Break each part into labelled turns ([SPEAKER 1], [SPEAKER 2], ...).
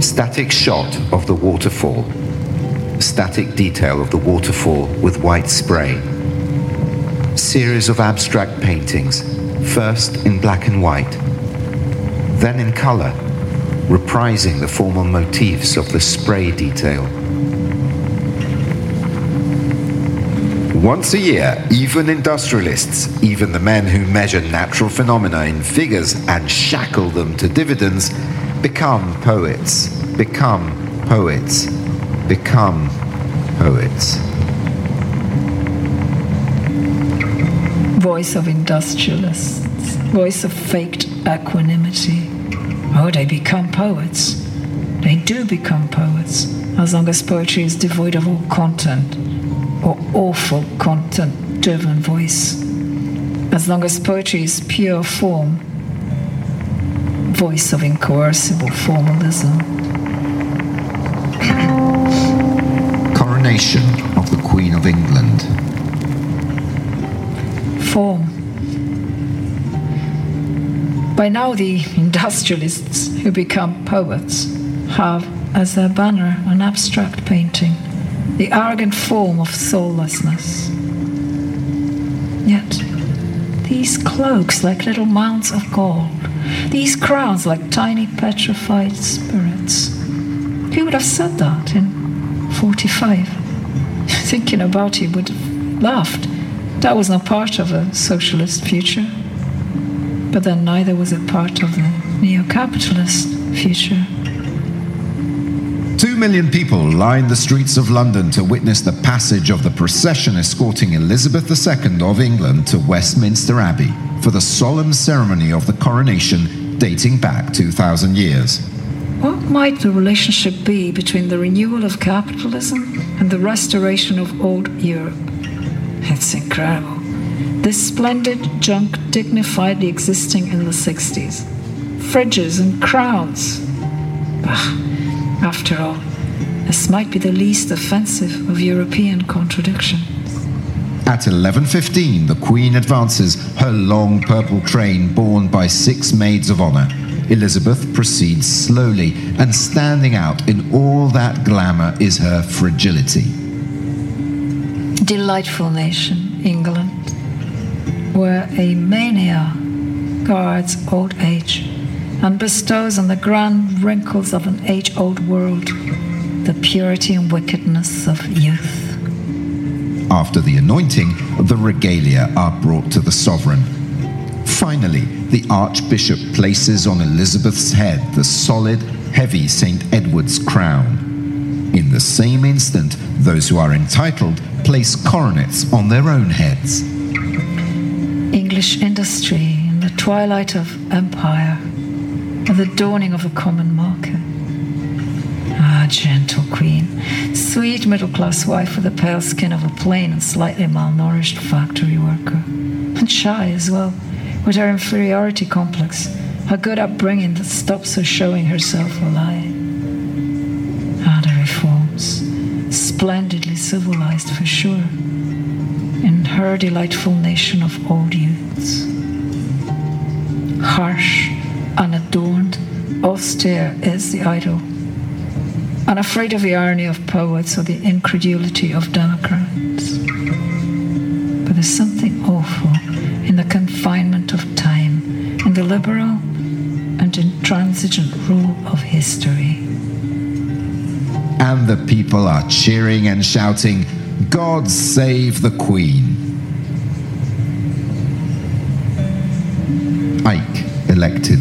[SPEAKER 1] Static shot of the waterfall. Static detail of the waterfall with white spray. Series of abstract paintings, first in black and white, then in color, reprising the formal motifs of the spray detail. Once a year, even industrialists, even the men who measure natural phenomena in figures and shackle them to dividends, become poets, become poets, become poets.
[SPEAKER 2] Voice of industrialists, voice of faked equanimity. Oh, they become poets. They do become poets, as long as poetry is devoid of all content, or awful content-driven voice. As long as poetry is pure form, voice of incoercible formalism.
[SPEAKER 1] Coronation of the Queen of England.
[SPEAKER 2] Form. By now the industrialists who become poets have as their banner an abstract painting, the arrogant form of soullessness. Yet these cloaks like little mounds of gold, these crowns like tiny petrified spirits. Who would have said that in 45? Thinking about it would have laughed. That was not part of a socialist future. But then neither was it part of the neo-capitalist future.
[SPEAKER 1] 2 million people lined the streets of London to witness the passage of the procession escorting Elizabeth II of England to Westminster Abbey for the solemn ceremony of the coronation dating back 2,000 years.
[SPEAKER 2] What might the relationship be between the renewal of capitalism and the restoration of old Europe? It's incredible. This splendid junk dignifiedly existing in the 60s. Fridges and crowns. Bah, after all, this might be the least offensive of European contradictions.
[SPEAKER 1] At 11:15, the Queen advances, her long purple train borne by 6 maids of honor. Elizabeth proceeds slowly, and standing out in all that glamour is her fragility.
[SPEAKER 2] Delightful nation, England, where a mania guards old age and bestows on the grand wrinkles of an age-old world the purity and wickedness of youth.
[SPEAKER 1] After the anointing, the regalia are brought to the sovereign. Finally, the Archbishop places on Elizabeth's head the solid, heavy St. Edward's crown. In the same instant, those who are entitled place coronets on their own heads.
[SPEAKER 2] English industry in the twilight of empire, at the dawning of a common market. Ah, gentle queen, sweet middle-class wife with the pale skin of a plain and slightly malnourished factory worker. And shy as well, with her inferiority complex, her good upbringing that stops her showing herself a lie. Ah, the reforms, splendidly civilized for sure, in her delightful nation of old youths. Harsh, unadorned, austere is the idol, unafraid of the irony of poets or the incredulity of democrats. But there's something awful in the confinement of time, in the liberal and intransigent rule of history.
[SPEAKER 1] And the people are cheering and shouting, "God save the Queen." Ike elected.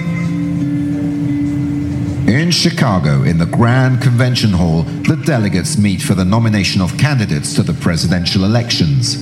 [SPEAKER 1] In Chicago, in the Grand Convention Hall, the delegates meet for the nomination of candidates to the presidential elections.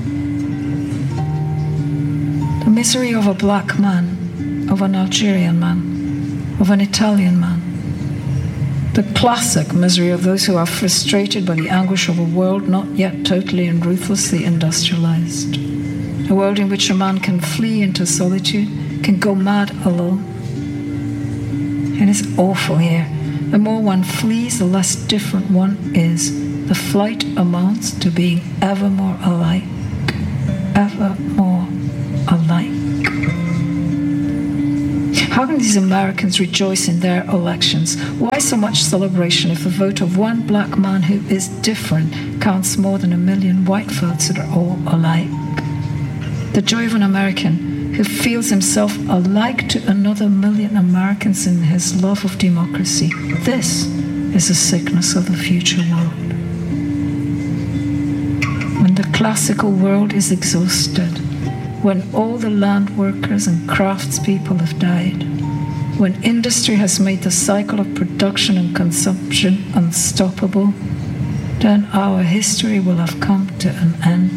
[SPEAKER 2] The misery of a black man, of an Algerian man, of an Italian man. The classic misery of those who are frustrated by the anguish of a world not yet totally and ruthlessly industrialized. A world in which a man can flee into solitude, can go mad alone. It is awful here. The more one flees, the less different one is. The flight amounts to being ever more alike. Ever more alike. How can these Americans rejoice in their elections? Why so much celebration if the vote of one black man who is different counts more than 1 million white votes that are all alike? The joy of an American who feels himself alike to another 1 million Americans in his love of democracy. This is the sickness of the future world. When the classical world is exhausted, when all the land workers and craftspeople have died, when industry has made the cycle of production and consumption unstoppable, then our history will have come to an end.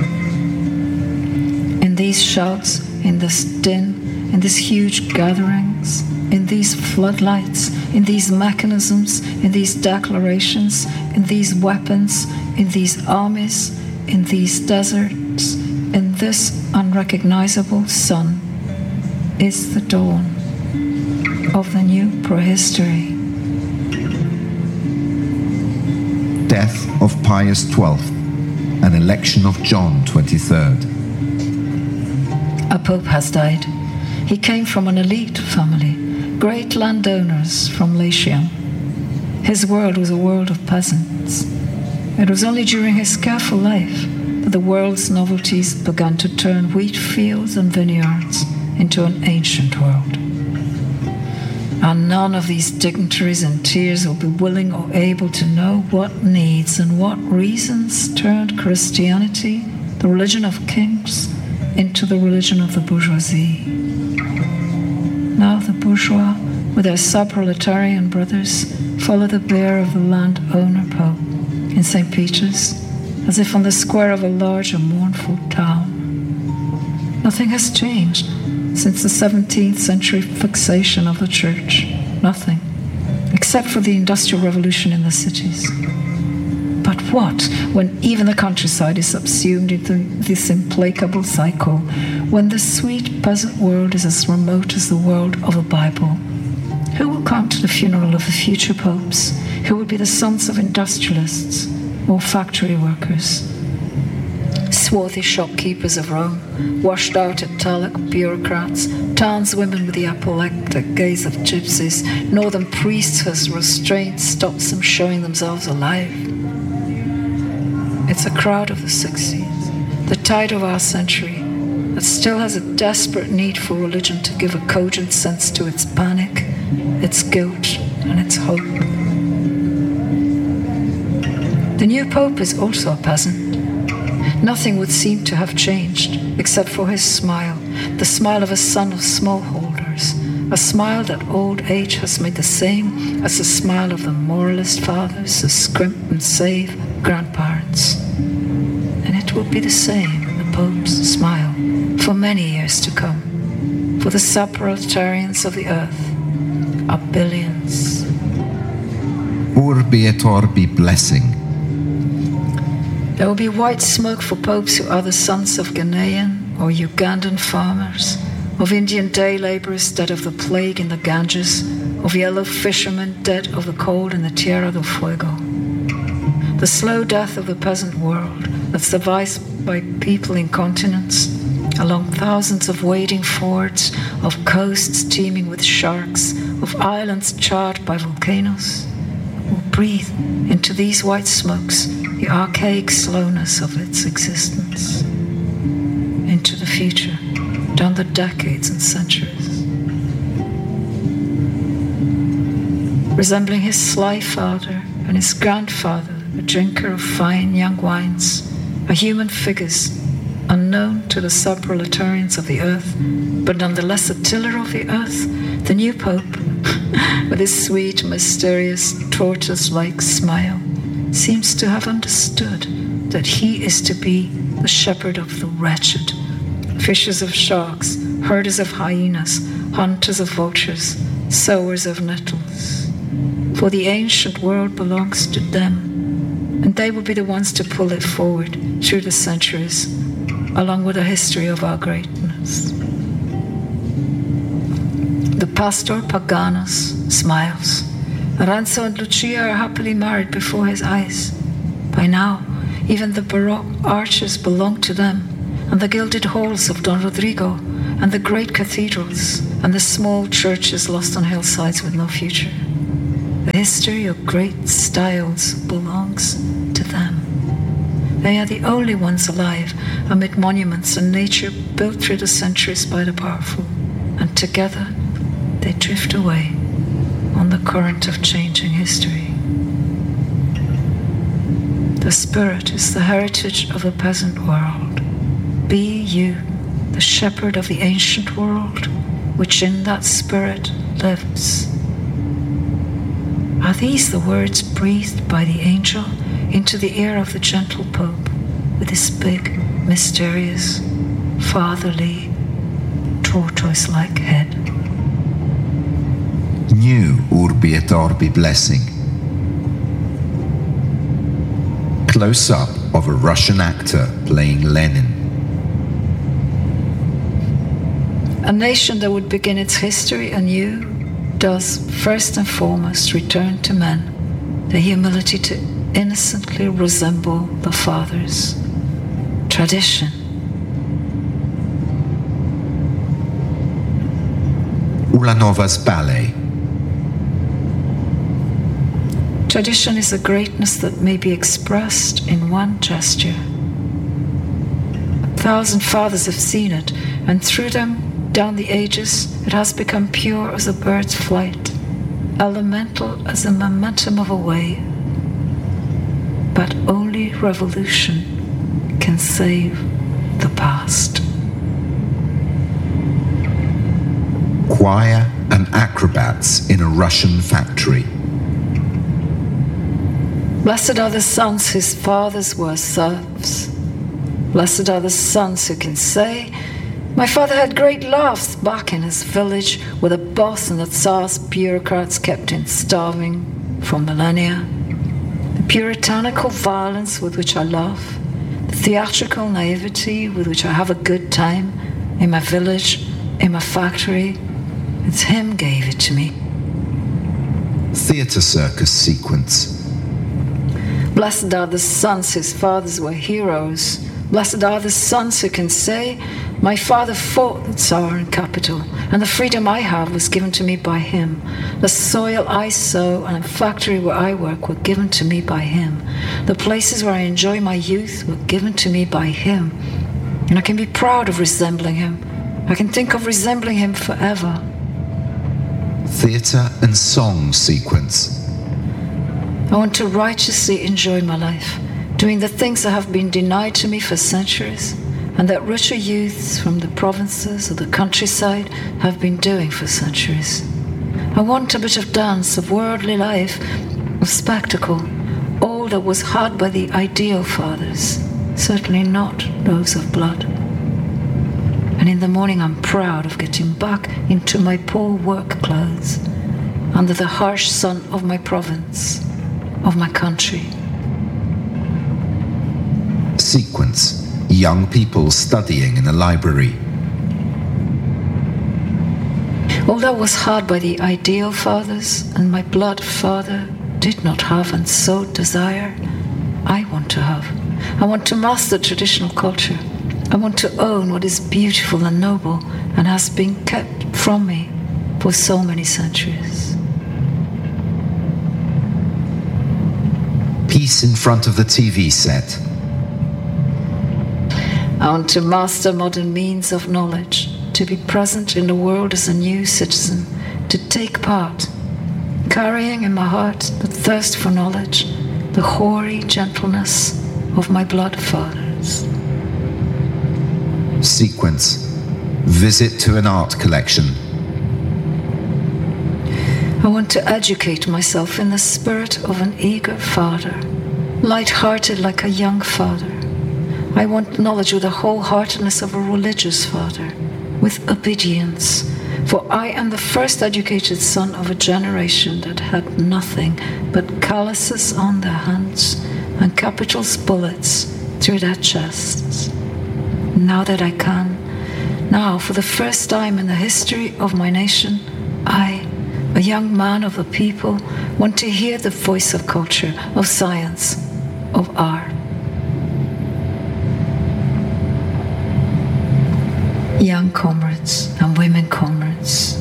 [SPEAKER 2] In these shouts, in this din, in these huge gatherings, in these floodlights, in these mechanisms, in these declarations, in these weapons, in these armies, in these deserts, in this unrecognizable sun, is the dawn of the new prehistory.
[SPEAKER 1] Death of Pius XII, an election of John 23rd.
[SPEAKER 2] A pope has died. He came from an elite family, great landowners from Latium. His world was a world of peasants. It was only during his careful life that the world's novelties began to turn wheat fields and vineyards into an ancient world. And none of these dignitaries in tears will be willing or able to know what needs and what reasons turned Christianity, the religion of kings, into the religion of the bourgeoisie. Now the bourgeois, with their sub-proletarian brothers, follow the bier of the landowner Pope in St. Peter's, as if on the square of a large and mournful town. Nothing has changed since the 17th century fixation of the church. Nothing, except for the Industrial Revolution in the cities. But what, when even the countryside is subsumed into this implacable cycle, when the sweet peasant world is as remote as the world of the Bible? Who will come to the funeral of the future popes? Who will be the sons of industrialists or factory workers? Swarthy shopkeepers of Rome, washed out italic bureaucrats, townswomen with the apoplectic gaze of gypsies, northern priests whose restraint stops them showing themselves alive. It's a crowd of the 60s, the tide of our century, that still has a desperate need for religion to give a cogent sense to its panic, its guilt, and its hope. The new pope is also a peasant. Nothing would seem to have changed except for his smile, the smile of a son of smallholders, a smile that old age has made the same as the smile of the moralist fathers, the scrimp and save grandparents. And it will be the same, the Pope's smile, for many years to come, for the sub-proletarians of the earth are billions.
[SPEAKER 1] Urbi et Orbi blessing.
[SPEAKER 2] There will be white smoke for popes who are the sons of Ghanaian or Ugandan farmers, of Indian day laborers dead of the plague in the Ganges, of yellow fishermen dead of the cold in the Tierra del Fuego. The slow death of the peasant world that survives by people in continents, along thousands of wading fords, of coasts teeming with sharks, of islands charred by volcanoes, will breathe into these white smokes the archaic slowness of its existence, into the future, down the decades and centuries. Resembling his sly father and his grandfather, a drinker of fine young wines, are human figures, unknown to the sub-proletarians of the earth, but nonetheless a tiller of the earth, the new pope, with his sweet, mysterious, tortoise-like smile, seems to have understood that he is to be the shepherd of the wretched, fishers of sharks, herders of hyenas, hunters of vultures, sowers of nettles. For the ancient world belongs to them, and they will be the ones to pull it forward through the centuries, along with the history of our greatness. The pastor Paganus smiles. Lorenzo and Lucia are happily married before his eyes. By now, even the Baroque arches belong to them, and the gilded halls of Don Rodrigo, and the great cathedrals, and the small churches lost on hillsides with no future. The history of great styles belongs to them. They are the only ones alive amid monuments and nature built through the centuries by the powerful, and together they drift away on the current of changing history. The spirit is the heritage of a peasant world. Be you the shepherd of the ancient world, which in that spirit lives. Are these the words breathed by the angel into the ear of the gentle Pope with his big, mysterious, fatherly, tortoise-like head?
[SPEAKER 1] New Urbi et Orbi blessing. Close-up of a Russian actor playing Lenin.
[SPEAKER 2] A nation that would begin its history anew does first and foremost return to men the humility to innocently resemble the fathers. Tradition.
[SPEAKER 1] Ulanovas ballet.
[SPEAKER 2] Tradition is a greatness that may be expressed in one gesture. 1,000 fathers have seen it, and through them, down the ages, it has become pure as a bird's flight, elemental as the momentum of a wave. But only revolution can save the past.
[SPEAKER 1] Choir and acrobats in a Russian factory.
[SPEAKER 2] Blessed are the sons whose fathers were serfs. Blessed are the sons who can say, my father had great laughs back in his village with a boss and the Tsar's bureaucrats kept him starving for millennia. The puritanical violence with which I laugh, the theatrical naivety with which I have a good time in my village, in my factory, it's him gave it to me.
[SPEAKER 1] Theatre circus sequence.
[SPEAKER 2] Blessed are the sons whose fathers were heroes. Blessed are the sons who can say, my father fought the Tsar in capital, and the freedom I have was given to me by him. The soil I sow and the factory where I work were given to me by him. The places where I enjoy my youth were given to me by him. And I can be proud of resembling him. I can think of resembling him forever.
[SPEAKER 1] Theatre and song sequence.
[SPEAKER 2] I want to righteously enjoy my life, doing the things that have been denied to me for centuries, and that richer youths from the provinces or the countryside have been doing for centuries. I want a bit of dance, of worldly life, of spectacle, all that was had by the ideal fathers, certainly not those of blood. And in the morning I'm proud of getting back into my poor work clothes, under the harsh sun of my province, of my country.
[SPEAKER 1] Sequence. Young people studying in a library.
[SPEAKER 2] All that was had by the ideal fathers and my blood father did not have and so desire, I want to have. I want to master traditional culture. I want to own what is beautiful and noble and has been kept from me for so many centuries.
[SPEAKER 1] Peace in front of the TV set.
[SPEAKER 2] I want to master modern means of knowledge, to be present in the world as a new citizen, to take part, carrying in my heart the thirst for knowledge, the hoary gentleness of my blood fathers.
[SPEAKER 1] Sequence. Visit to an art collection.
[SPEAKER 2] I want to educate myself in the spirit of an eager father, light-hearted like a young father. I want knowledge with the wholeheartedness of a religious father, with obedience, for I am the first educated son of a generation that had nothing but calluses on their hands and capital's bullets through their chests. Now that I can, now for the first time in the history of my nation, I, a young man of the people, want to hear the voice of culture, of science, of art. Young comrades and women comrades, comrades.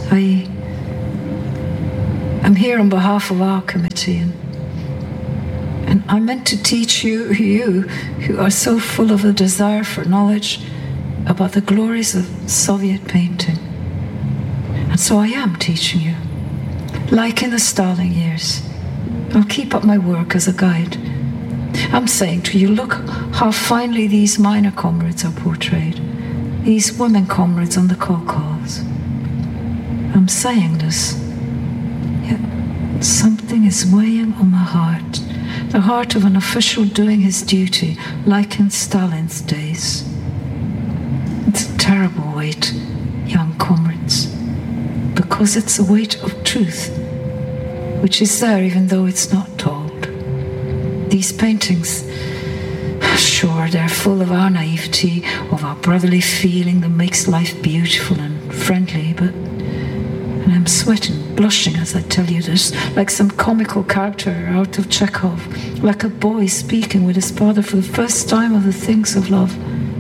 [SPEAKER 2] I'm here on behalf of our committee, and I meant to teach you who are so full of a desire for knowledge about the glories of Soviet painting. And so I am teaching you. Like in the Stalin years, I'll keep up my work as a guide. I'm saying to you, look how finely these minor comrades are portrayed, these women comrades on the Caucase. I'm saying this, yet something is weighing on my heart, the heart of an official doing his duty, like in Stalin's days. It's a terrible weight, young comrades, because it's a weight of truth, which is there even though it's not told. These paintings, sure, they're full of our naivety, of our brotherly feeling that makes life beautiful and friendly, and I'm sweating, blushing as I tell you this, like some comical character out of Chekhov, like a boy speaking with his father for the first time of the things of love.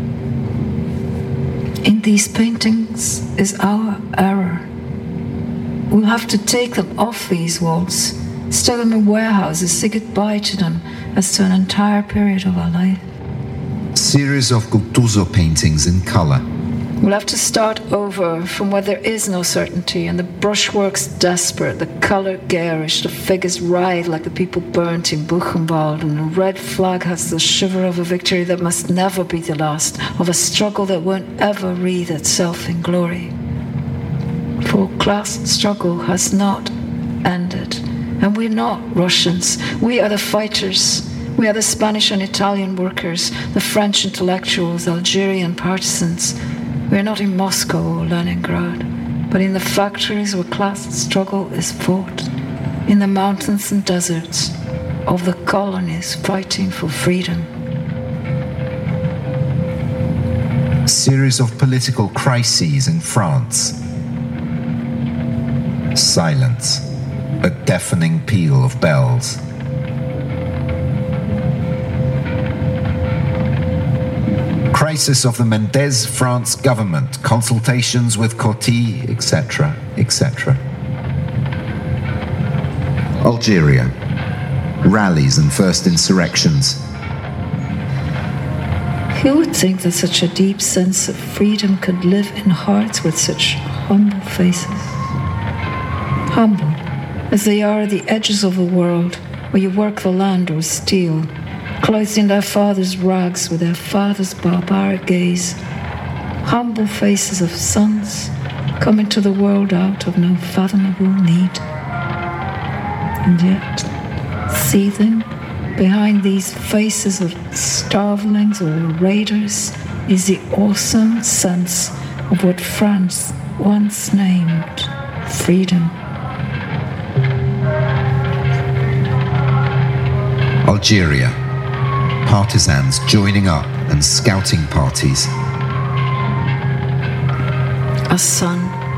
[SPEAKER 2] In these paintings is our error. We'll have to take them off these walls, stow them in warehouses, say goodbye to them as to an entire period of our life.
[SPEAKER 1] Series of Guttuso paintings in color.
[SPEAKER 2] We'll have to start over from where there is no certainty, and the brushwork's desperate, the color garish, the figures writhe like the people burnt in Buchenwald, and the red flag has the shiver of a victory that must never be the last, of a struggle that won't ever wreathe itself in glory. For class struggle has not ended, and we're not Russians. We are the fighters. We are the Spanish and Italian workers, the French intellectuals, Algerian partisans. We are not in Moscow or Leningrad, but in the factories where class struggle is fought, in the mountains and deserts of the colonies fighting for freedom.
[SPEAKER 1] A series of political crises in France. Silence, a deafening peal of bells. Crisis of the Mendez France government, consultations with Coty, etc., etc. Algeria, rallies and first insurrections.
[SPEAKER 2] Who would think that such a deep sense of freedom could live in hearts with such humble faces? Humble, as they are at the edges of the world, where you work the land or steal, clothed in their father's rags with their father's barbaric gaze. Humble faces of sons come into the world out of no fathomable need. And yet, seething behind these faces of starvelings or raiders is the awesome sense of what France once named freedom.
[SPEAKER 1] Algeria, partisans joining up and scouting parties.
[SPEAKER 2] A son,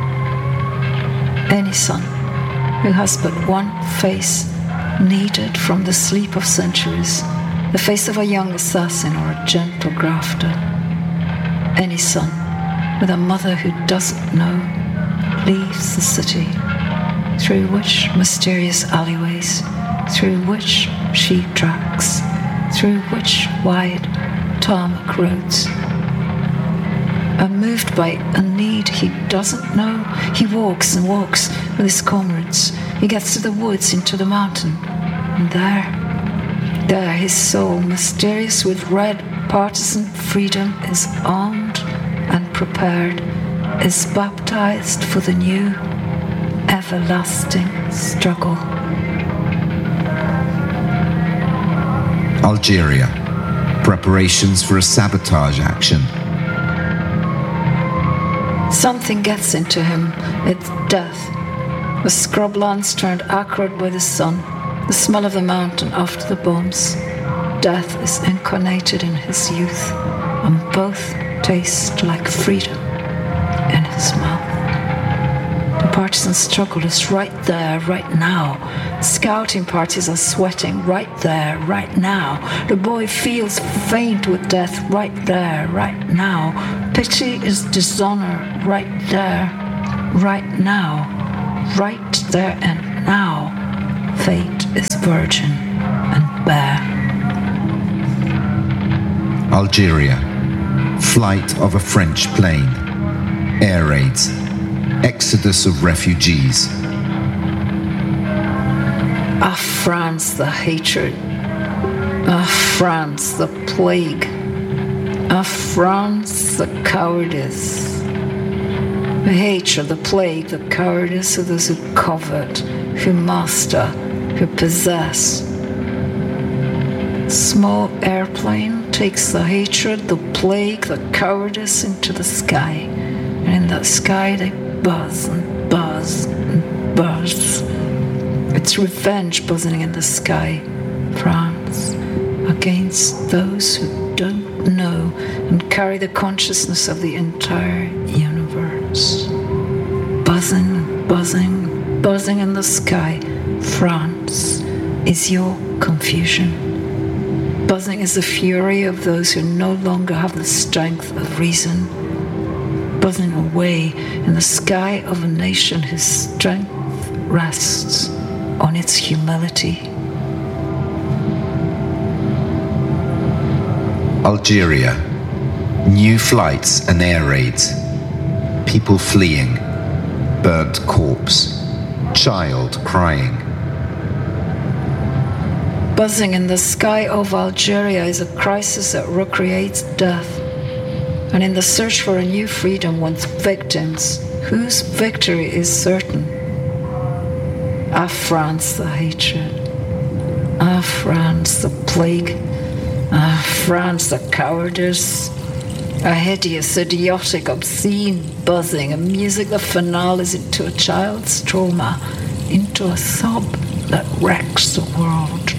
[SPEAKER 2] any son, who has but one face kneaded from the sleep of centuries, the face of a young assassin or a gentle grafter. Any son with a mother who doesn't know leaves the city, through which mysterious alleyways, through which sheep tracks, through which wide tarmac roads. And moved by a need he doesn't know, he walks and walks with his comrades. He gets to the woods, into the mountain, and there his soul, mysterious with red partisan freedom, is armed and prepared, is baptized for the new, everlasting struggle.
[SPEAKER 1] Algeria, preparations for a sabotage action.
[SPEAKER 2] Something gets into him. It's death. The scrublands turned acrid by the sun, the smell of the mountain after the bombs. Death is incarnated in his youth, and both taste like freedom in his mouth. The partisan struggle is right there, right now. Scouting parties are sweating right there, right now. The boy feels faint with death right there, right now. Pity is dishonor right there, right now, right there and now, fate is virgin and bare.
[SPEAKER 1] Algeria. Flight of a French plane. Air raids. Exodus of refugees.
[SPEAKER 2] Ah, France, the hatred. Ah, France, the plague. Ah, France, the cowardice. The hatred, the plague, the cowardice of those who covet, who master, who possess. Small airplane takes the hatred, the plague, the cowardice into the sky. And in that sky they buzz and buzz and buzz. It's revenge buzzing in the sky, France, against those who don't know and carry the consciousness of the entire universe. Buzzing, buzzing, buzzing in the sky, France is your confusion. Buzzing is the fury of those who no longer have the strength of reason. Buzzing away in the sky of a nation whose strength rests on its humility.
[SPEAKER 1] Algeria. New flights and air raids. People fleeing. Burnt corpse. Child crying.
[SPEAKER 2] Buzzing in the sky of Algeria is a crisis that recreates death. And in the search for a new freedom wants victims whose victory is certain. Ah, France, the hatred. Ah, France, the plague. Ah, France, the cowardice. A hideous, idiotic, obscene buzzing, a music that finales into a child's trauma, into a sob that wrecks the world.